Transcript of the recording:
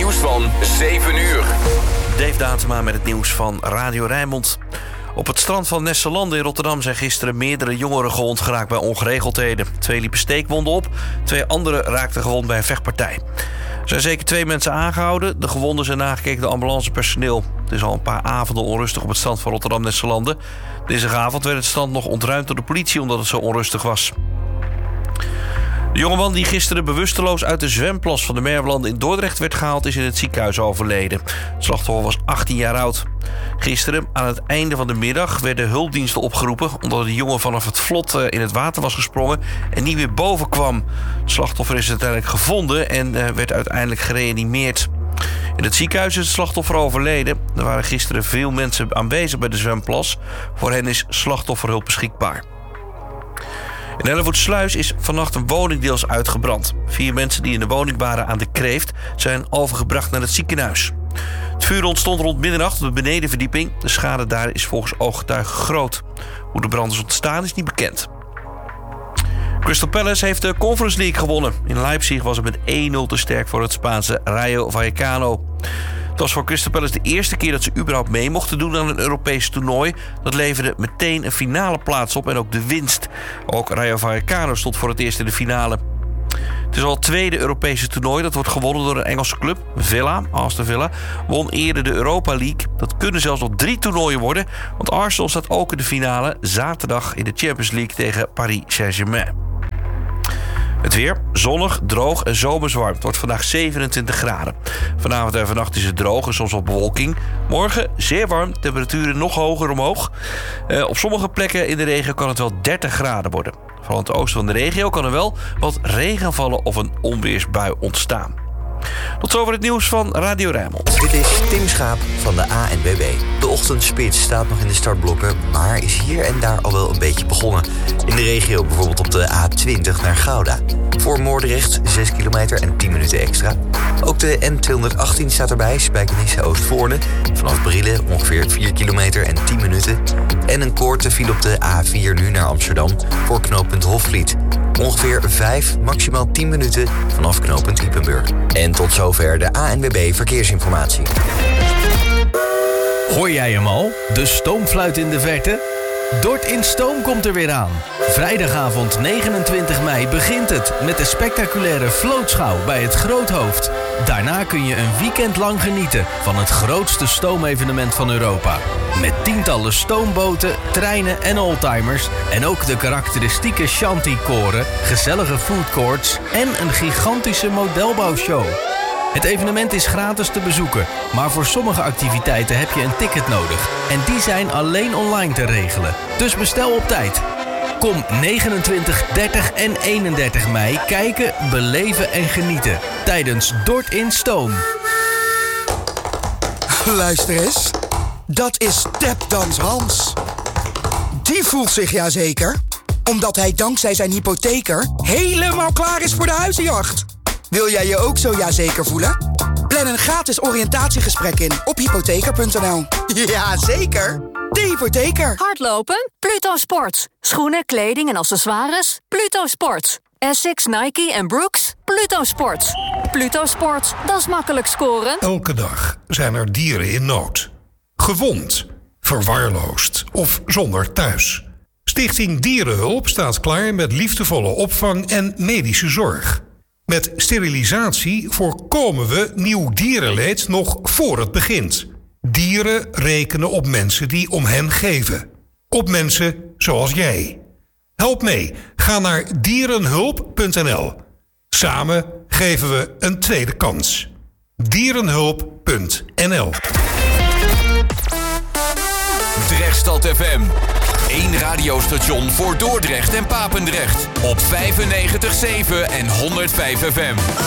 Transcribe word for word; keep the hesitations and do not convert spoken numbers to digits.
nieuws van zeven uur. Dave Datema met het nieuws van Radio Rijnmond. Op het strand van Nesselanden in Rotterdam zijn gisteren meerdere jongeren gewond geraakt bij ongeregeldheden. Twee liepen steekwonden op, twee anderen raakten gewond bij een vechtpartij. Er zijn zeker twee mensen aangehouden. De gewonden zijn nagekeken door ambulancepersoneel. Het is al een paar avonden onrustig op het strand van Rotterdam-Nesselanden. Dinsdagavond werd het strand nog ontruimd door de politie omdat het zo onrustig was. De jongeman die gisteren bewusteloos uit de zwemplas van de Merwelanden in Dordrecht werd gehaald is in het ziekenhuis overleden. Het slachtoffer was achttien jaar oud. Gisteren, aan het einde van de middag, werden hulpdiensten opgeroepen omdat de jongen vanaf het vlot in het water was gesprongen en niet meer boven kwam. Het slachtoffer is uiteindelijk gevonden en werd uiteindelijk gereanimeerd. In het ziekenhuis is het slachtoffer overleden. Er waren gisteren veel mensen aanwezig bij de zwemplas. Voor hen is slachtofferhulp beschikbaar. In Hellevoetsluis is vannacht een woning deels uitgebrand. Vier mensen die in de woning waren aan de Kreeft zijn overgebracht naar het ziekenhuis. Het vuur ontstond rond middernacht op de benedenverdieping. De schade daar is volgens ooggetuigen groot. Hoe de brand is ontstaan is niet bekend. Crystal Palace heeft de Conference League gewonnen. In Leipzig was het met één nul te sterk voor het Spaanse Rayo Vallecano. Het was voor Crystal Palace de eerste keer dat ze überhaupt mee mochten doen aan een Europees toernooi. Dat leverde meteen een finale plaats op en ook de winst. Ook Rayo Vallecano stond voor het eerst in de finale. Het is al het tweede Europese toernooi dat wordt gewonnen door een Engelse club. Villa, Aston Villa, won eerder de Europa League. Dat kunnen zelfs nog drie toernooien worden, want Arsenal staat ook in de finale zaterdag in de Champions League tegen Paris Saint-Germain. Het weer, zonnig, droog en zomers warm. Het wordt vandaag zevenentwintig graden. Vanavond en vannacht is het droog en soms wat bewolking. Morgen zeer warm, temperaturen nog hoger omhoog. Uh, op sommige plekken in de regio kan het wel dertig graden worden. Vooral in het oosten van de regio kan er wel wat regen vallen of een onweersbui ontstaan. Tot zover het nieuws van Radio Rijnmond. Dit is Tim Schaap van de A N W B. De ochtendspits staat nog in de startblokken, maar is hier en daar al wel een beetje begonnen. In de regio bijvoorbeeld op de A twintig naar Gouda. Voor Moordrecht zes kilometer en tien minuten extra. Ook de N tweehonderdachttien staat erbij, Spijkenisse Oostvoorne. Vanaf Brille ongeveer vier kilometer en tien minuten. En een korte file op de A vier nu naar Amsterdam voor knooppunt Hofvliet. Ongeveer vijf, maximaal tien minuten vanaf knooppunt Ypenburg. En tot zover de A N W B Verkeersinformatie. Hoor jij hem al? De stoomfluit in de verte? Dort in Stoom komt er weer aan. Vrijdagavond negenentwintig mei begint het met de spectaculaire vlootschouw bij het Groothoofd. Daarna kun je een weekend lang genieten van het grootste stoomevenement van Europa. Met tientallen stoomboten, treinen en oldtimers en ook de karakteristieke shanty-koren, gezellige foodcourts en een gigantische modelbouwshow. Het evenement is gratis te bezoeken, maar voor sommige activiteiten heb je een ticket nodig. En die zijn alleen online te regelen. Dus bestel op tijd. Kom negenentwintig, dertig en eenendertig mei kijken, beleven en genieten. Tijdens Dort in Stoom. Luister eens. Dat is Tapdans Hans. Die voelt zich ja zeker, omdat hij dankzij zijn hypotheker helemaal klaar is voor de huizenjacht. Wil jij je ook zo ja zeker voelen? Plan een gratis oriëntatiegesprek in op hypotheker punt n l. Ja, zeker. De hypotheker. Hardlopen? Pluto Sports. Schoenen, kleding en accessoires? Pluto Sports. Essex, Nike en Brooks? Pluto Sports. Pluto Sports, dat is makkelijk scoren. Elke dag zijn er dieren in nood. Gewond, verwaarloosd of zonder thuis. Stichting Dierenhulp staat klaar met liefdevolle opvang en medische zorg. Met sterilisatie voorkomen we nieuw dierenleed nog voor het begint. Dieren rekenen op mensen die om hen geven. Op mensen zoals jij. Help mee. Ga naar dierenhulp punt n l. Samen geven we een tweede kans. dierenhulp punt n l. Drechtstad F M. Eén radiostation voor Dordrecht en Papendrecht. Op vijfennegentig komma zeven en honderdvijf F M.